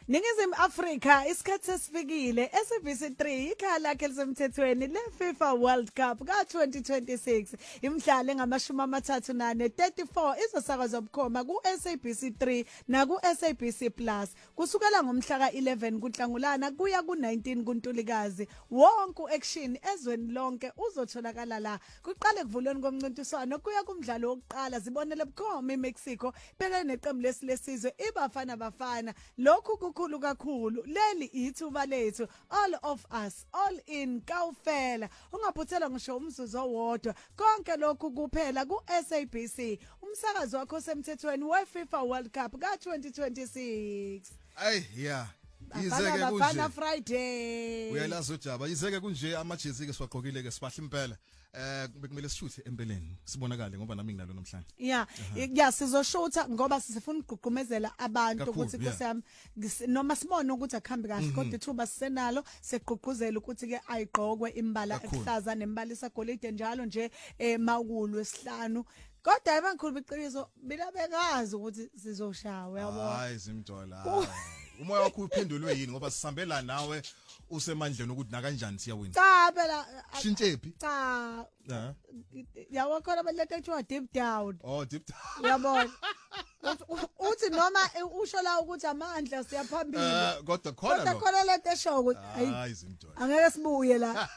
Ningizimu Afrika isikhathi sesifikile SABC3 ikhaya lakhe lisemthethweni leFIFA World Cup ka2026 imidlalo engama34 izosakazwa bukhoma kuSABC3 na kuSABC Plus kusukela ngomhla ka11 kuNhlangulana kuya ku19 kuNtulikazi wonke action ezweni lonke uzotholakala la kuqale kuvulweni komncintiswano kuya kumdlalo wokuqala zibonele bukhoma iMexico beka neqembu lesizwe iBafana Bafana lokhu kukhulu kakhulu leli ithuba lethu all of us all in kawufela ungaphuthela ngisho umzuzu owodwa konke lokhu kuphela kuSABC umsakazo wakho semthethweni weFIFA World Cup ka2026 yeah izeke kunje Friday uyalazi uJaba izeke kunje amajezi ke siwagqokile ke sibahle impela bekumele sishuthe empeleni sibonakale ngoba nami nginalo namhlanje yeah sizoshutha ngoba sifuna ukugqugqumezela abantu ukuthi kusami noma sibone ukuthi akhambi kahle kodwa ithuba sisenalo segqugquzela ukuthi ke ayigqokwe imbala ehlaza nembala isagolide njalo nje mawulu wesihlanu kodwa abankhulu beqiniso mina bengazi ukuthi sizoshawa yabo hayi zimdola umoya wakho uphendulwe yini ngoba sisambela nawe usemandleni ukuthi na kanjani siyawina cha phela shintshephi cha yawa khona abalete ethiwa deep down deep down uyabona uthi noma usho la ukuthi amandla siyaphambili kodwa lento esho ukuthi hayi zimdola angeke sibuye la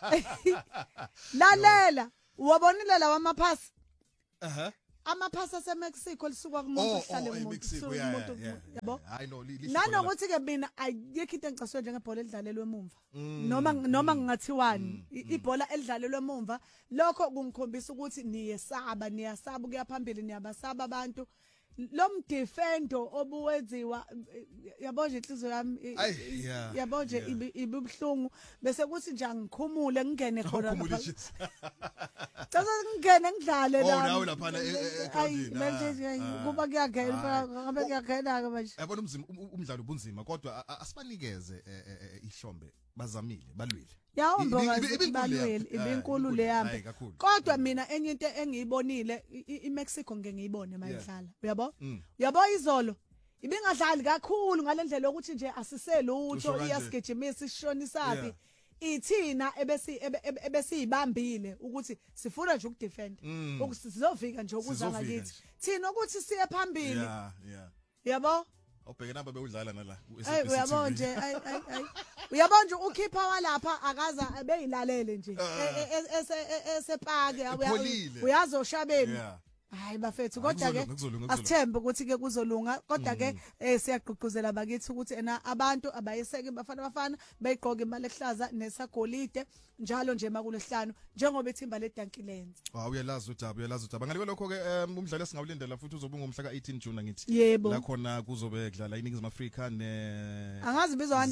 lalela wabonile lawa amaphasi amaphasa aseMexico lisuka kumuntu ohlale umuntu yabo nanokuthi ke mina ayikho into engicaswe njengebhola elidlalelwe emumva noma ngingathiwani ibhola elidlalelwe emumva lokho kungikhombisa ukuthi niyasaba ukuya phambili niyabasaba abantu lo mdefendo obuwenziwa yabo nje inhliziyo yami yabo nje ibubhlungu bese kuthi nje angikhumule ngingene khona lapha cha ngingene ngidlale la nawe lapha manje kuba kuyagena ngabe kuyagena ke manje yabona umdlalo ubunzima kodwa asibanikeze ihlombe bazamile balwile ibinkulu lehambe kodwa mina enye into engiyibonile iMexico ngeke ngiyibone mayidlala uyabo izolo ibingadlali kakhulu ngalendlela yokuthi nje asiselutho iyasigijimisa ishoni sapi ithina ebesiyibambile ukuthi sifuna nje ukudefend ukuthi sizovika nje ukuza ngakithi thina ukuthi siye phambili yabo obheke namba bewudlala nala uyabo nje uyabo nje ukhipha walapha akaza abeyilalele nje esepake uyazoshabeni hayi bafethu kodwa ke asithembe ukuthi ke kuzolunga kodwa ke siyagqugquzela bakithi ukuthi abantu abayeseke Bafana bayigqoke imali ehlaza nesagolide njalo nje makulesihlanu njengoba ithimba leDankilenze uyalazi uDaba ngale lokho ke umdlalo esingawulindela futhi uzobunga umhla ka18 June ngithi la khona kuzobe kudlala iningizimu Afrika angazi bizwani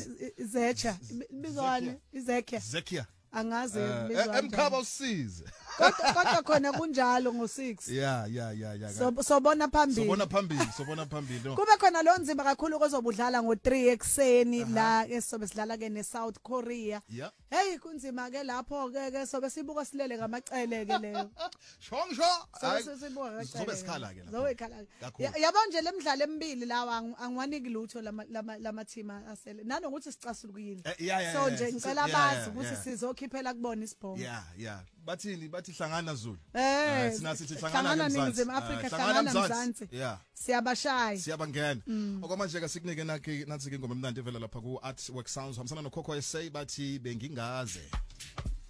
Zekia angazi bizwani emkhaba usize kodwa khona kunjalo ngo6 sobona phambili kube khona lo nzima kakhulu kozobudlala ngo3 ekseni la esobe sidlala ke neSouth Korea hey kunzima ke lapho ke sobe sibuka silele ngamacele ke leyo shongsho sobe sikhala ke yabo nje lemidlalo emibili lawa angiwaniki lutho lama team asele nanokuthi sicasulukile so nje ngicela abazi ukuthi sizokhiphela kubona isibhomo bathi hlangana Zulu sina sithi hlangana Ningizimu Afrika hlangana Mzansi siyabashaya siyabangena okwamanje ke sikunike nathi ke ingoma emnandi evela lapha ku Artwork Sounds hamsana noKhokho SA bathi bengingaze